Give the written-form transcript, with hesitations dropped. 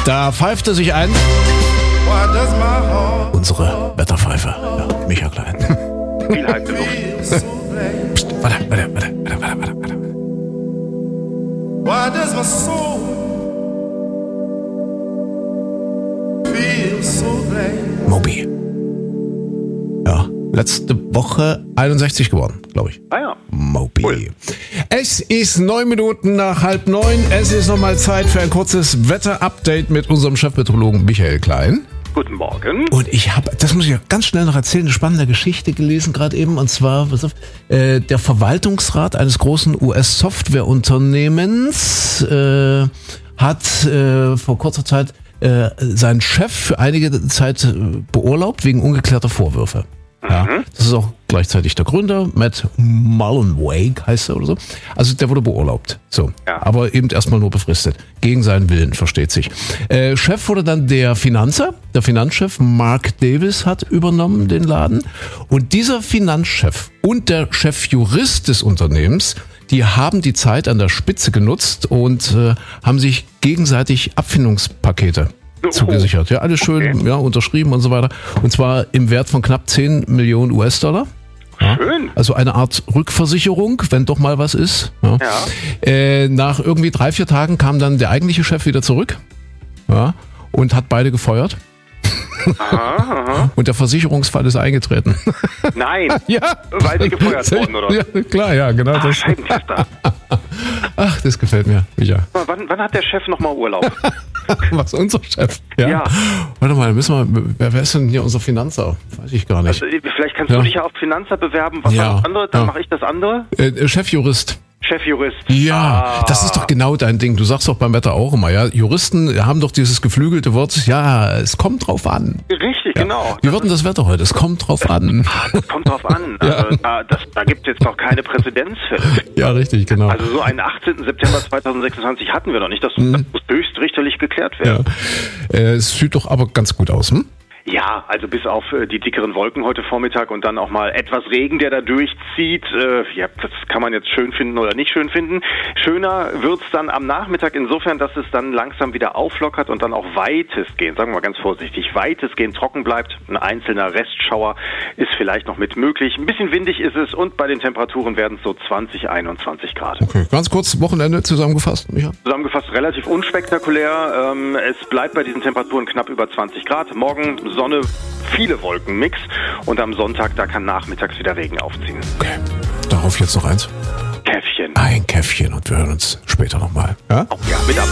Da pfeift er sich ein. Unsere Wetterpfeife. Ja, Micha Klein. Viel heiße Luft. Psst, warte. Why does my soul feel so glad? Moby. Ja, letzte Woche 61 geworden, glaube ich. Ah ja. Moby. Cool. Es ist 9 Minuten nach 8:30. Es ist nochmal Zeit für ein kurzes Wetter-Update mit unserem Chefmeteorologen Michael Klein. Guten Morgen. Und ich habe, das muss ich ja ganz schnell noch erzählen, eine spannende Geschichte gelesen gerade eben. Und zwar, der Verwaltungsrat eines großen US-Softwareunternehmens hat vor kurzer Zeit seinen Chef für einige Zeit beurlaubt wegen ungeklärter Vorwürfe. Ja, das ist auch gleichzeitig der Gründer, Matt Mullenweg heißt er oder so. Also der wurde beurlaubt, so, Ja. aber eben erstmal nur befristet, gegen seinen Willen, versteht sich. Chef wurde dann der Finanzchef Mark Davis hat übernommen den Laden und dieser Finanzchef und der Chefjurist des Unternehmens, die haben die Zeit an der Spitze genutzt und haben sich gegenseitig Abfindungspakete zugesichert. Ja, alles schön, ja, unterschrieben und so weiter. Und zwar im Wert von knapp 10 Millionen US-Dollar. Ja, Schön. also eine Art Rückversicherung, wenn doch mal was ist. Ja. Nach irgendwie 3-4 Tagen kam dann der eigentliche Chef wieder zurück, ja, und hat beide gefeuert. Aha. Und der Versicherungsfall ist eingetreten. Nein. Ja. Weil sie gefeuert wurden, oder? Ja, klar, ja, genau. Das. Scheibenkleister. Ach, das gefällt mir, Micha. Wann hat der Chef nochmal Urlaub? Was, unser Chef? Ja. Warte mal, wer ist denn hier unser Finanzer? Weiß ich gar nicht. Also, vielleicht kannst du dich ja auf Finanzer bewerben. Was Ja. war das andere? Dann Ja. mache ich das andere. Chefjurist. Chefjurist. Ja, das ist doch genau dein Ding. Du sagst doch beim Wetter auch immer, ja. Juristen haben doch dieses geflügelte Wort, ja, es kommt drauf an. Richtig, genau. Wie wird denn das Wetter heute? Es kommt drauf an. Das kommt drauf an. Also, da gibt es jetzt noch keine Präzedenzfälle. Ja, richtig, genau. Also so einen 18. September 2026 hatten wir noch nicht. Das muss höchstrichterlich geklärt werden. Ja. Es sieht doch aber ganz gut aus, hm? Ja, also bis auf die dickeren Wolken heute Vormittag und dann auch mal etwas Regen, der da durchzieht. Ja, das kann man jetzt schön finden oder nicht schön finden. Schöner wird's dann am Nachmittag insofern, dass es dann langsam wieder auflockert und dann auch weitestgehend, sagen wir mal ganz vorsichtig, weitestgehend trocken bleibt. Ein einzelner Restschauer ist vielleicht noch mit möglich. Ein bisschen windig ist es und bei den Temperaturen werden es so 20, 21 Grad. Okay, ganz kurz, Wochenende zusammengefasst, Micha? Zusammengefasst relativ unspektakulär. Es bleibt bei diesen Temperaturen knapp über 20 Grad. Morgen Sonne, viele Wolkenmix und am Sonntag, da kann nachmittags wieder Regen aufziehen. Okay, darauf jetzt noch eins. Käffchen. Ein Käffchen und wir hören uns später nochmal. Ja? Oh, ja, mit